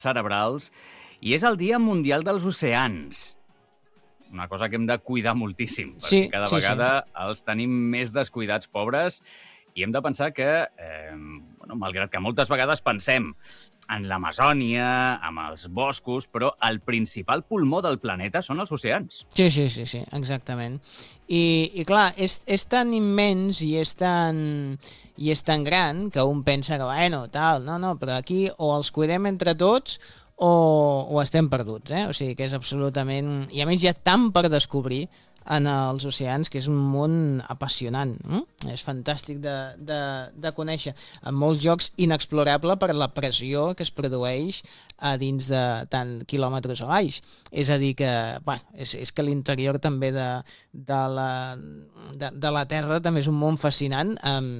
cerebrals i és el Dia Mundial dels Oceans. Una cosa que hem de cuidar moltíssim, perquè cada vegada els tenim més descuidats, pobres, i hem de pensar que, malgrat que moltes vegades pensem en l'Amazònia, amb els boscos, però el principal pulmó del planeta són els oceans. Sí, exactament. I clar, és tan immens i és tan gran que un pensa que, no, però aquí o els cuidem entre tots o estem perduts, O sigui que és absolutament... I a més hi ha tant per descobrir en els oceans, que és un món apassionant. És fantàstic de conèixer. En molts jocs inexplorable per la pressió que es produeix a dins de tant quilòmetres a baix. És a dir que, és que l'interior també de la Terra també és un món fascinant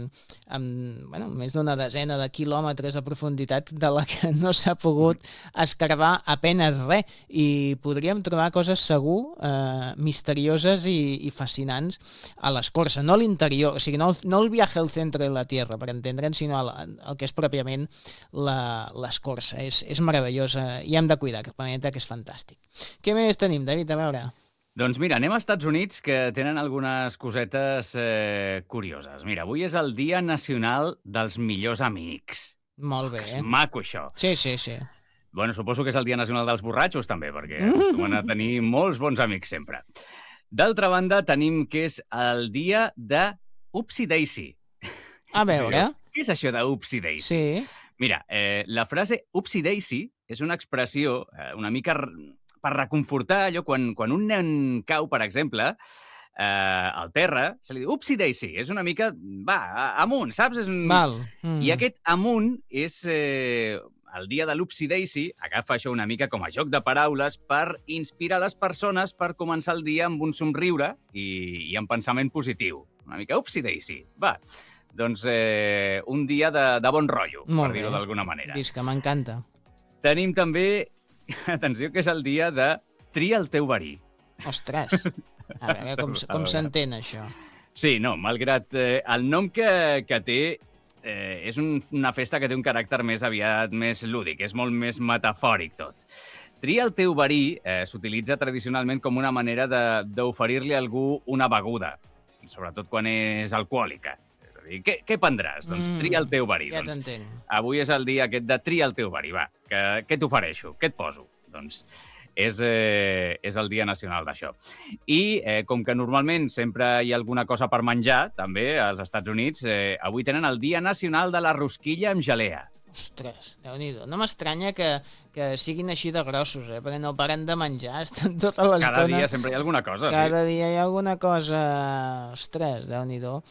amb més d'una desena de quilòmetres de profunditat de la que no s'ha pogut escarbar apenas res, i podríem trobar coses segur misterioses i fascinants a l'escorça, no a l'interior, o sigui, no el viatge al centre de la Terra, per entendre'n, sinó el que és pròpiament l'escorça. És meravellosa i hem de cuidar aquest planeta, que és fantàstic. Què més tenim, David? A veure... Doncs mira, anem als Estats Units, que tenen algunes cosetes curioses. Mira, avui és el Dia Nacional dels Millors Amics. Molt bé. Que és maco, això. Sí. Bueno, suposo que és el Dia Nacional dels Borratxos, també, perquè acostumen a tenir molts bons amics sempre. D'altra banda, tenim que és el dia de Upsi Daisy. A veure... Què és això de Upsi Daisy? Sí. Mira, la frase Upsi Daisy és una expressió una mica per reconfortar allò quan un nen cau, per exemple, al terra, se li diu Upsi Daisy. És una mica, amunt, saps? Val. I aquest amunt és... el dia de l'Upsi Daisy agafa això una mica com a joc de paraules per inspirar les persones per començar el dia amb un somriure i amb pensament positiu. Una mica Upsi Daisy. Doncs un dia de bon rotllo, per dir-ho d'alguna manera. Visca, m'encanta. Tenim també, atenció, que és el dia de Tria el teu verí. Ostres, a veure com s'entén això. Sí, no, malgrat el nom que té, és una festa que té un caràcter més aviat més lúdic, és molt més metafòric tot. Tria el teu verí s'utilitza tradicionalment com una manera d'oferir-li a algú una beguda, sobretot quan és alcohòlica. Què prendràs? Doncs tria el teu verí. Ja t'entenc. Avui és el dia aquest de tria el teu verí. Què t'ofereixo? Què et poso? Doncs és el dia nacional d'això. I com que normalment sempre hi ha alguna cosa per menjar, també als Estats Units, avui tenen el dia nacional de la rosquilla amb gelea. Ostres, Déu-n'hi-do. No m'estranya que siguin així de grossos, perquè no paren de menjar, estan tota l'estona... Cada dia sempre hi ha alguna cosa, sí. Cada dia hi ha alguna cosa... Ostres, Déu-n'hi-do.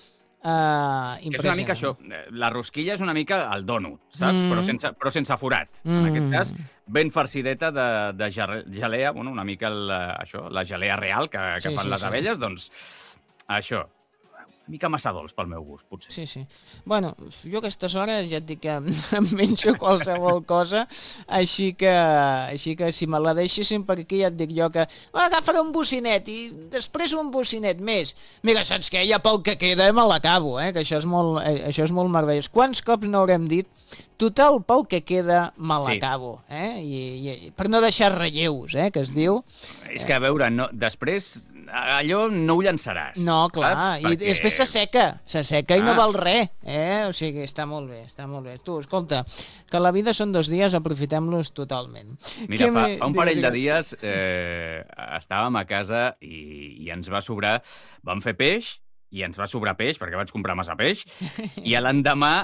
Que és una mica això, la rosquilla és una mica el dònut, saps? Però sense forat. En aquest cas, ben farcideta de gelea, una mica la gelea real que fan les abelles, doncs això. Una mica massa dolç pel meu gust, potser. Sí. Bueno, jo a aquestes hores ja et dic que em menjo qualsevol cosa, així que si me la deixessin per aquí ja et dic jo que agafaré un bocinet i després un bocinet més. Mira, saps què? Ja pel que queda me l'acabo, que això és molt meravellós. Quants cops no haurem dit total, pel que queda me l'acabo, I per no deixar relleus, que es diu. És que, a veure, després allò no ho llançaràs. No, clar, i després s'asseca i no val res, O sigui, està molt bé. Tu, escolta, que la vida són 2 dies, aprofitem-los totalment. Mira, fa un parell de dies estàvem a casa i ens va sobrar, vam fer peix, i ens va sobrar peix, perquè vaig comprar massa peix, i l'endemà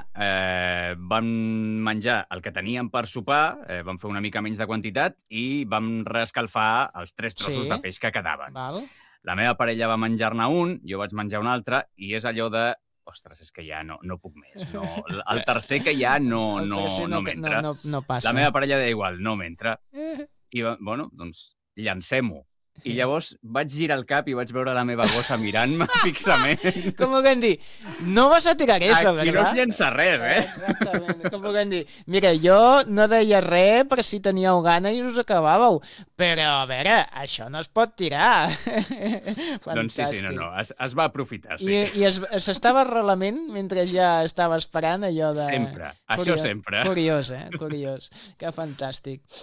vam menjar el que teníem per sopar, vam fer una mica menys de quantitat, i vam reescalfar els 3 trossos de peix que quedaven. La meva parella va menjar-ne un, jo vaig menjar un altre, i és allò de... Ostres, és que ja no puc més. El tercer que ja no m'entra. No passa. La meva parella deia igual, no m'entra. I, doncs, llancem-ho. I llavors vaig girar el cap i vaig veure la meva gossa mirant-me fixament. Com ho vam dir? No vas a tirar això, ¿verdad? Aquí no es llença res, Exactament, com ho vam dir. Mira, jo no deia res per si teníeu gana i us acabàveu, però, a veure, això no es pot tirar. Doncs sí, no, es va aprofitar, sí. I s'estava relament mentre ja estava esperant allò de... Sempre, això sempre. Curiós, curiós. Que fantàstic.